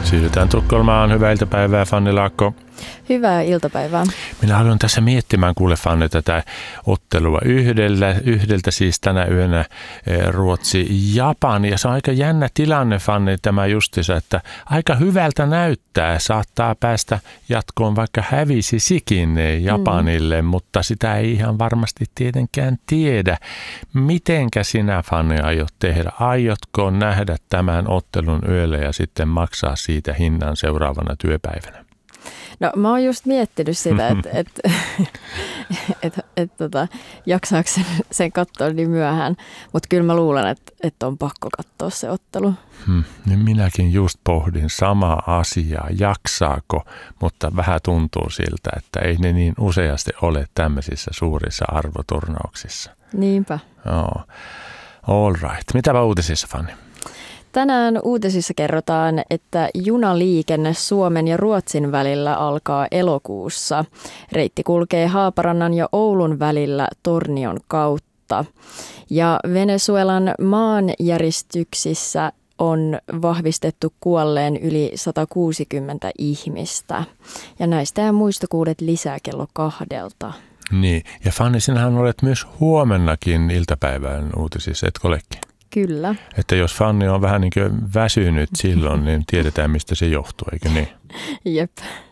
Siirrytään Tukholmaan. Hyvää iltapäivää, Fanny Laakko. Hyvää iltapäivää. Minä haluan tässä miettimään, kuule Fanny, tätä ottelua yhdeltä siis tänä yönä Ruotsi-Japani. Ja se on aika jännä tilanne, Fanny, tämä justiinsa, että aika hyvältä näyttää. Saattaa päästä jatkoon, vaikka hävisisikin Japanille, mutta sitä ei ihan varmasti tietenkään tiedä. Mitenkä sinä, Fanny, aiot tehdä? Aiotko nähdä tämän ottelun yöllä ja sitten maksaa siitä hinnan seuraavana työpäivänä? No mä oon just miettinyt sitä, että jaksaako sen katsoa niin myöhään, mutta kyllä mä luulen, että on pakko katsoa se ottelu. Niin minäkin just pohdin samaa asiaa, jaksaako, mutta vähän tuntuu siltä, että ei ne niin useasti ole tämmöisissä suurissa arvoturnauksissa. Niinpä. Joo. All right. Mitäpä uutisissa, Fanny? Tänään uutisissa kerrotaan, että junaliikenne Suomen ja Ruotsin välillä alkaa elokuussa. Reitti kulkee Haaparannan ja Oulun välillä Tornion kautta. Ja Venezuelan maanjäristyksissä on vahvistettu kuolleen yli 160 ihmistä. Ja näistä ja muista kuulet lisää kello 2. Niin, ja Fanny, sinähän olet myös huomennakin iltapäivän uutisissa, etkö olekin? Kyllä. Että jos Fanny on vähän niin kuin väsynyt silloin, niin tiedetään mistä se johtuu, eikö niin? Jep.